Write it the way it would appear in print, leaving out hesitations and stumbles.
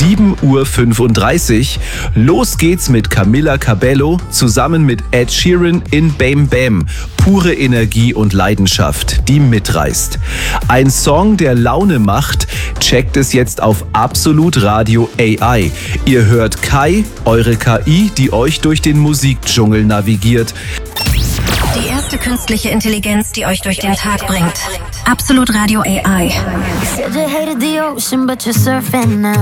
7:35 Uhr. Los geht's mit Camila Cabello zusammen mit Ed Sheeran in Bam Bam. Pure Energie und Leidenschaft, die mitreißt. Ein Song, der Laune macht. Checkt es jetzt auf Absolut Radio AI. Ihr hört Kai, eure KI, die euch durch den Musikdschungel navigiert. Die erste künstliche Intelligenz, die euch durch den Tag bringt. Absolut Radio AI. Said you hated the ocean, but you're surfing now.